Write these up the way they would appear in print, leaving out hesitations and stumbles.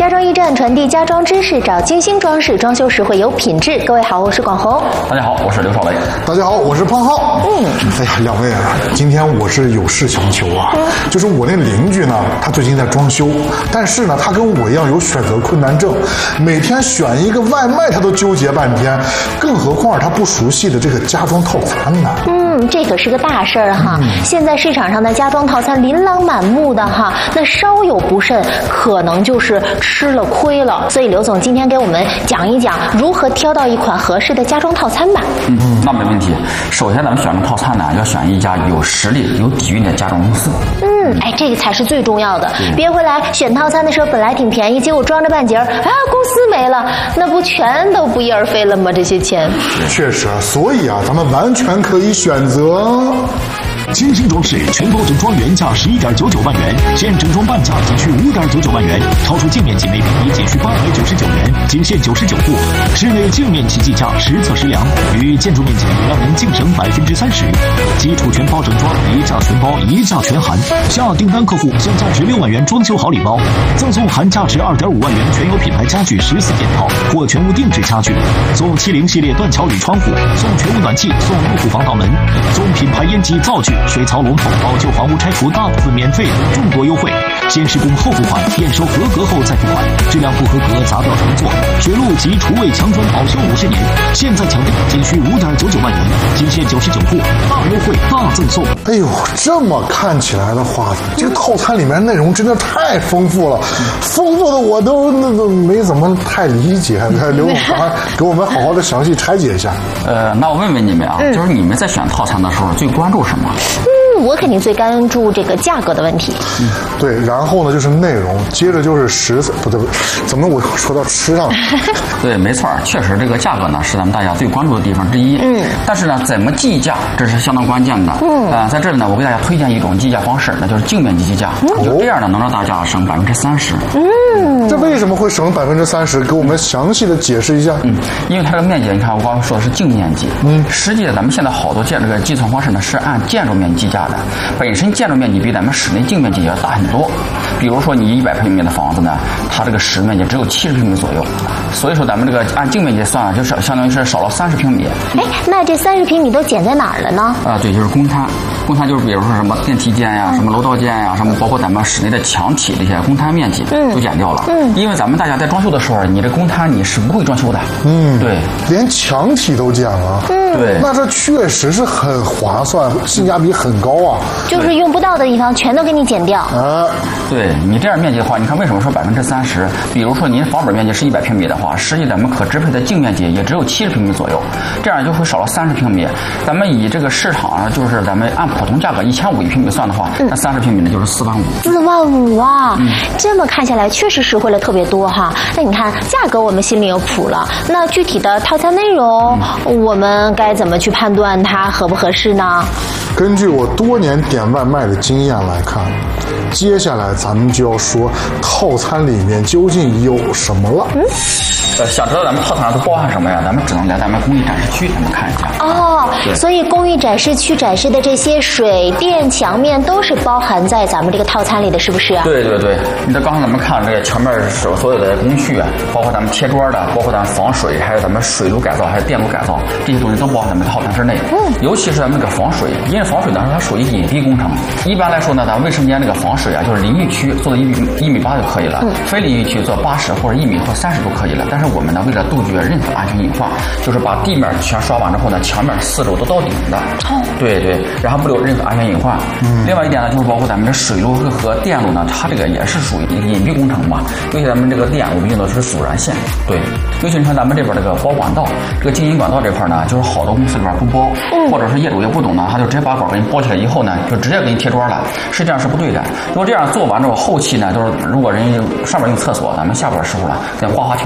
家装驿站传递家装知识，找精心装饰，装修实惠有品质。各位好，我是广红。 大家好，我是刘少雷。 大家好，我是胖浩。哎呀，两位啊，今天我是有事相求啊，就是我那邻居呢，他最近在装修，但是呢，他跟我一样有选择困难症，每天选一个外卖他都纠结半天，更何况他不熟悉的这个家装套餐呢。 这可是个大事儿哈！现在市场上的家装套餐琳琅满目的哈，那稍有不慎，可能就是吃了亏了。所以刘总今天给我们讲一讲如何挑到一款合适的家装套餐吧。 那没问题。首先咱们选这套餐呢，要选一家有实力、有底蕴的家装公司。 这个才是最重要的。别回来选套餐的时候本来挺便宜，结果装着半截儿，公司没了，那不全都不翼而飞了吗？这些钱。 确实，所以啊，咱们完全可以选择。 精心装饰全包整装原价11.99万元，现整装半价仅需5.99万元，超出净面积每平米仅需899元，仅限99户，室内净面积计价实测实量，与建筑面积让您净省30%。基础全包整装，一价全包，一价全含。下订单客户享价值6万元装修好礼包，赠送含价值2.5万元全有品牌家具14件套或全屋定制家具，送70系列断桥铝窗户，送全屋暖气，送入户防盗门，送品牌烟机灶具、水槽龙头，老旧房屋拆除大部分免费，众多优惠。先施工后付款，验收合格后再付款，质量不合格砸掉重做。水路及厨卫墙砖保修50年，现在抢订仅需5.99万元，仅限99户，大优惠大赠送。 哎呦，这么看起来的话，这个套餐里面内容真的太丰富了，丰富的我都没怎么太理解。刘总给我们好好的详细拆解一下。 那我问问你们啊，就是你们在选套餐的时候最关注什么？ 我肯定最关注这个价格的问题。 对，然后呢就是内容，接着就是不对，怎么我说到吃上了？ 对，没错，确实这个价格呢是咱们大家最关注的地方之一。但是呢，怎么计价这是相当关键的。在这里呢，我给大家推荐一种计价方式，那就是净面积计价。就这样呢，能让大家省30%。 这为什么会省30%？给我们详细的解释一下。 因为它这个面积，你看我刚刚说的是净面积。实际咱们现在好多这个计算方式呢是按建筑面积计价的。本身建筑面积比咱们室内净面积也要大很多。比如说你100平米的房子呢，它这个实面积只有70平米左右，所以说咱们这个按净面积算，就是相当于是少了30平米。 那这30平米都减在哪儿了呢？ 对，就是公摊。公摊就是比如说什么电梯间呀、什么楼道间呀、什么包括咱们室内的墙体这些公摊面积都减掉了。因为咱们大家在装修的时候，你这公摊你是不会装修的。对， 连墙体都减了。 对， 那这确实是很划算，性价比很高啊。 就是用不到的地方全都给你减掉。 对，你这样面积的话，你看为什么说30%？比如说您房本面积是100平米的话，实际咱们可支配的净面积也只有70平米左右，这样就会少了30平米。咱们以这个市场上就是咱们按普通价格1500一平米算的话，那30平米呢就是4万5。 4万5啊！这么看下来确实实惠了特别多哈。那你看价格我们心里有谱了，那具体的套餐内容，我们该怎么去判断它合不合适呢？ 根据我多年点外卖的经验来看，接下来咱们就要说套餐里面究竟有什么了。 想知道咱们套餐都包含什么呀？咱们只能来咱们工艺展示区咱们看一下。 所以工艺展示区展示的这些水电墙面都是包含在咱们这个套餐里的，是不是？ 对。你看刚才咱们看这个墙面所有的工序啊，包括咱们贴砖的，包括咱们防水，还有咱们水路改造，还有电路改造，这些东西都包含咱们套餐之内。尤其是咱们这个防水，因为防水呢它属于隐蔽工程。一般来说呢，咱卫生间这个防水啊，就是淋浴区做到1.8米就可以了，非淋浴区做80或者1米或30都可以了。但是我们呢，为了杜绝任何安全隐患，就是把地面全刷完之后呢，墙面4周都到顶的。对，然后不留任何安全隐患。另外一点呢，就是包括咱们的水路和电路呢，它这个也是属于隐蔽工程嘛。尤其咱们这个电，我们用的是阻燃线。对，尤其你看咱们这边这个包管道，这个经营管道这块呢，就是好多公司里边不包，或者是业主也不懂呢，他就直接把管给你包起来以后呢，就直接给你贴砖了。实际上是不对的。如果这样做完之后，后期呢，就是如果人上面用厕所，咱们下边师傅了，在花花庭庭生人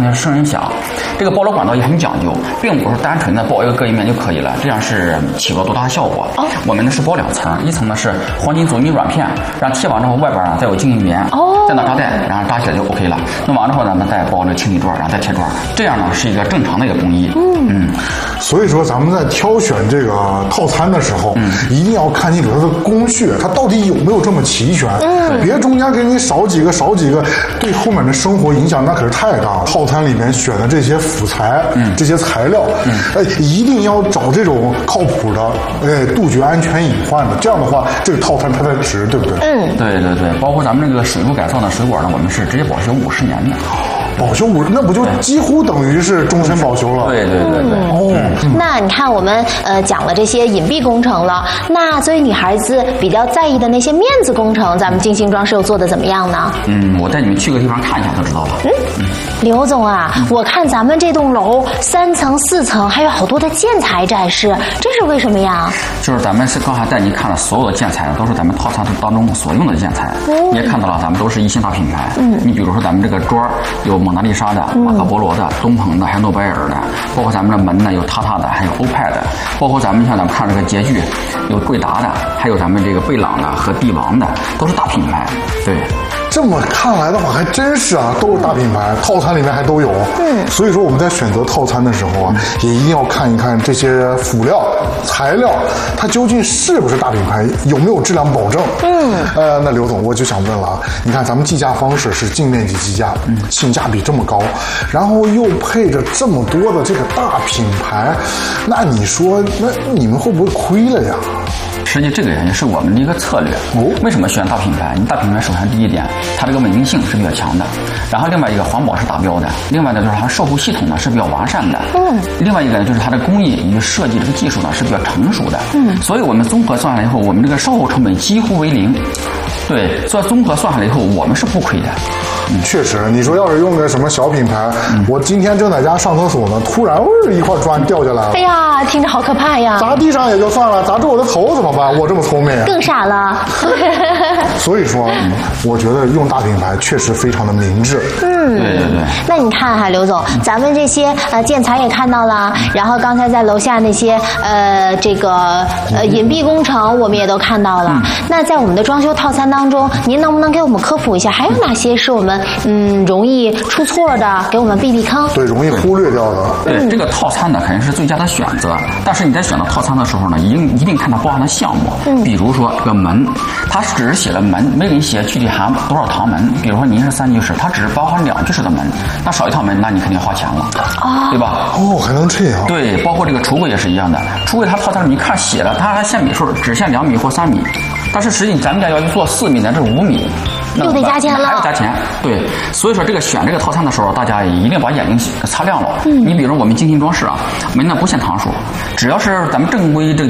响。这个包罗管道也很讲究，并不是单纯的包一个隔音棉就可以了，这样是起不到多大的效果。我们呢是包2层，一层呢是黄金走密软片，然后贴完之后外边呢再有静音棉，再拿扎带，然后扎起来就 OK 了。弄完之后呢，再包这个清理砖，然后再贴砖，这样呢是一个正常的一个工艺。 所以说咱们在挑选这个套餐的时候，一定要看清楚它的工序，它到底有没有这么齐全。别中间给你少几个，对后面的生活影响那可是太大了。套餐里面选的这些辅材，这些材料，一定要找这种靠谱的，杜绝安全隐患的。这样的话，这个套餐它才值，对不对？ 对，包括咱们这个水路改造的水管呢，我们是直接保修50年的。 保修那不就几乎等于是终身保修了？ 对。 那你看我们讲了这些隐蔽工程了，那作为女孩子比较在意的那些面子工程，咱们精心装饰又做的怎么样呢？ 我带你们去个地方看一下就知道了。 刘总啊，我看咱们这栋楼3层4层还有好多的建材展示，这是为什么呀？ 就是咱们是刚才带您看了所有的建材，都是咱们套餐当中所用的建材。你也看到了，咱们都是一星大品牌。你比如说咱们这个砖有蒙娜丽莎的、马可波罗的、东鹏的，还有诺贝尔的，包括咱们的门呢有塔塔的，还有欧派的，包括咱们像咱们看这个洁具有贵达的，还有咱们这个贝朗的和帝王的，都是大品牌。对。 这么看来的话，还真是啊，都是大品牌，套餐里面还都有。所以说我们在选择套餐的时候啊，也一定要看一看这些辅料、材料，它究竟是不是大品牌，有没有质量保证。那刘总，我就想问了啊，你看咱们计价方式是净面积计价，性价比这么高，然后又配着这么多的这个大品牌，那你说，那你们会不会亏了呀？ 实际这个也是我们的一个策略。为什么选大品牌？你大品牌首先第一点，它这个稳定性是比较强的，然后另外一个环保是达标的，另外呢就是它售后系统呢是比较完善的，另外一个呢就是它的工艺与设计这个技术呢是比较成熟的，所以我们综合算下来以后，我们这个售后成本几乎为0。对，所以综合算下来以后，我们是不亏的。 确实，你说要是用个什么小品牌，我今天正在家上厕所呢，突然一块砖掉下来了， 哎呀，听着好可怕呀！ 砸地上也就算了，砸住我的头怎么办？我这么聪明， 更傻了。 所以说，我觉得用大品牌确实非常的明智。 对。 那你看哈，刘总，咱们这些建材也看到了，然后刚才在楼下那些这个隐蔽工程我们也都看到了。那在我们的装修套餐当中，您能不能给我们科普一下，还有哪些是我们容易出错的，给我们避坑？ 对，容易忽略掉的。 对，这个套餐呢肯定是最佳的选择，但是你在选择套餐的时候呢，一定看它包含的项目。比如说这个门，它只是写了门，没给你写具体含多少堂门。比如说您是3居室，它只是包含2居室的门，那少一套门，那你肯定花钱了，对吧？ 还能这样？ 对，包括这个橱柜也是一样的，橱柜它套餐里你看写了，它还限米数，只限2米或3米，但是实际咱们家要做4米的，这5米。 又得加钱了， 还要加钱。对，所以说这个选这个套餐的时候，大家一定把眼睛擦亮了。你比如我们精心装饰啊，门呢不限堂数，只要是咱们正规这